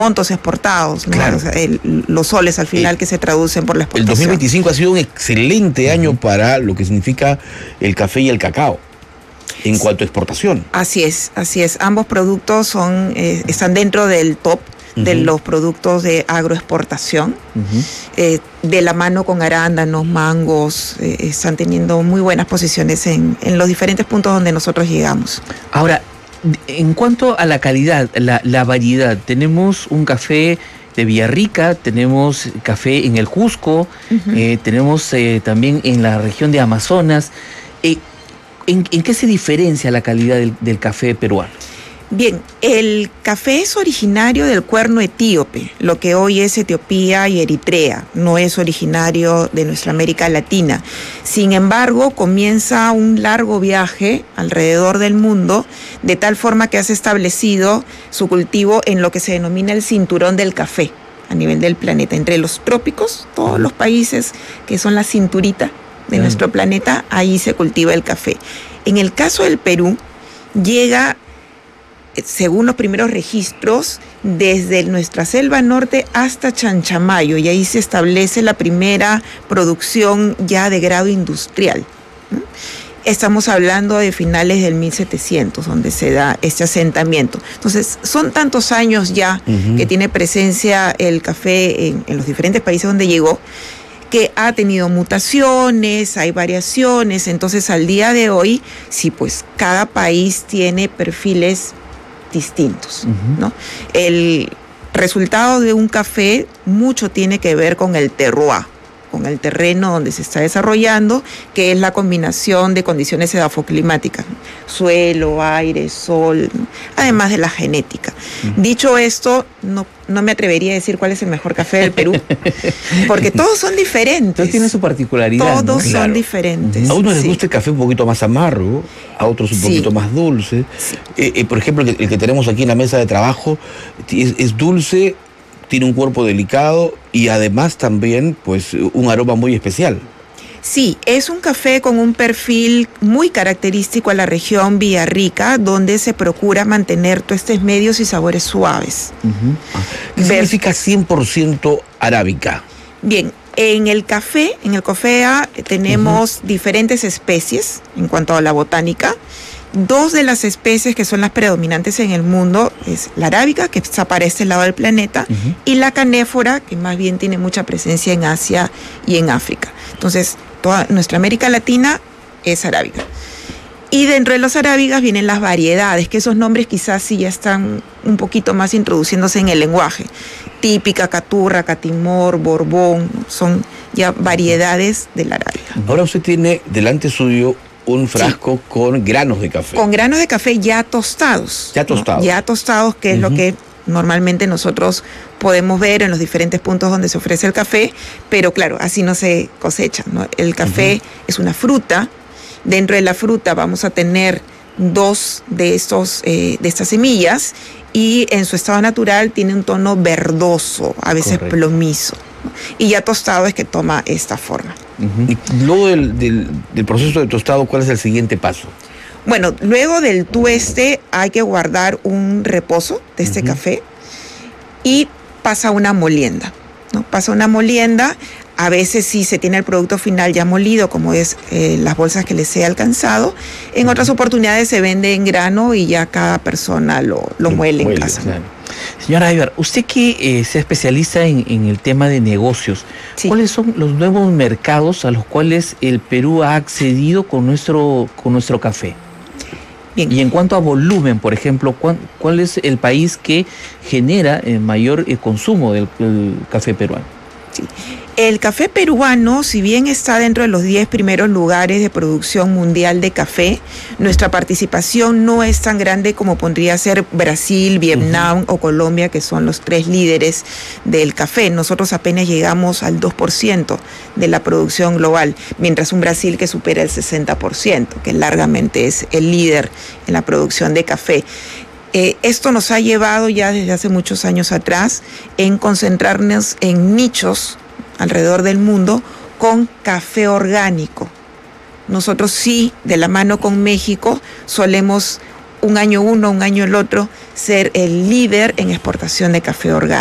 montos exportados, ¿no? Claro. O sea, los soles al final que se traducen por la El exportación. 2025 ha sido un excelente año para lo que significa el café y el cacao en cuanto a exportación. Así es. Ambos productos están dentro del top de los productos de agroexportación. De la mano con arándanos, mangos, están teniendo muy buenas posiciones en los diferentes puntos donde nosotros llegamos. Ahora, en cuanto a la calidad, la variedad, tenemos un café de Villarrica, tenemos café en el Cusco, tenemos también en la región de Amazonas. ¿En qué se diferencia la calidad del café peruano? Bien, el café es originario del cuerno etíope, lo que hoy es Etiopía y Eritrea, no es originario de nuestra América Latina. Sin embargo, comienza un largo viaje alrededor del mundo, de tal forma que se ha establecido su cultivo en lo que se denomina el cinturón del café a nivel del planeta. Entre los trópicos, todos los países que son la cinturita de nuestro planeta, ahí se cultiva el café. En el caso del Perú, llega, según los primeros registros, desde nuestra selva norte hasta Chanchamayo, y ahí se establece la primera producción ya de grado industrial. Estamos hablando de finales del 1700, donde se da este asentamiento. Entonces, son tantos años ya que tiene presencia el café en los diferentes países donde llegó, que ha tenido mutaciones, hay variaciones. Entonces, al día de hoy, sí, pues cada país tiene perfiles distintos, ¿no? El resultado de un café mucho tiene que ver con el terroir, con el terreno donde se está desarrollando, que es la combinación de condiciones edafoclimáticas, suelo, aire, sol, además de la genética. Dicho esto, no me atrevería a decir cuál es el mejor café del Perú, porque todos son diferentes. Todos tienen su particularidad. Todos ¿no? son diferentes. A unos les gusta el café un poquito más amargo, a otros un poquito más dulce. Por ejemplo, el que tenemos aquí en la mesa de trabajo es dulce, tiene un cuerpo delicado y además también pues un aroma muy especial. Sí, es un café con un perfil muy característico a la región Villarrica, donde se procura mantener tuestes medios y sabores suaves. ¿Qué significa 100% arábica? Bien, en el café A tenemos diferentes especies en cuanto a la botánica. Dos de las especies que son las predominantes en el mundo es la arábica, que está para este lado del planeta, y la canéfora, que más bien tiene mucha presencia en Asia y en África. Entonces, toda nuestra América Latina es arábica. Y dentro de los arábicas vienen las variedades, que esos nombres quizás sí ya están un poquito más introduciéndose en el lenguaje. Típica, caturra, catimor, borbón, son ya variedades de la arábica. Ahora usted tiene delante suyo un frasco con granos de café. Con granos de café ya tostados. Ya tostados. ¿no? Ya tostados, que es lo que normalmente nosotros podemos ver en los diferentes puntos donde se ofrece el café, pero claro, así no se cosecha, ¿no? El café es una fruta. Dentro de la fruta vamos a tener dos de estas semillas, y en su estado natural tiene un tono verdoso, a veces plomizo, ¿no? Y ya tostado es que toma esta forma. Y luego del proceso de tostado, ¿cuál es el siguiente paso? Bueno, luego del tueste hay que guardar un reposo de este café y pasa una molienda, ¿no? Pasa una molienda. A veces sí se tiene el producto final ya molido, como es las bolsas que les he alcanzado. En otras oportunidades se vende en grano y ya cada persona lo muele en casa. Claro. Señora Aybar, usted que se especializa en el tema de negocios, ¿cuáles son los nuevos mercados a los cuales el Perú ha accedido con nuestro café? Bien. Y en cuanto a volumen, por ejemplo, ¿cuál es el país que genera el mayor consumo del café peruano? Sí. El café peruano, si bien está dentro de los 10 primeros lugares de producción mundial de café, nuestra participación no es tan grande como podría ser Brasil, Vietnam o Colombia, que son los 3 líderes del café. Nosotros apenas llegamos al 2% de la producción global, mientras un Brasil que supera el 60%, que largamente es el líder en la producción de café. Esto nos ha llevado ya desde hace muchos años atrás en concentrarnos en nichos alrededor del mundo con café orgánico. Nosotros sí, de la mano con México, solemos un año uno, un año el otro, ser el líder en exportación de café orgánico.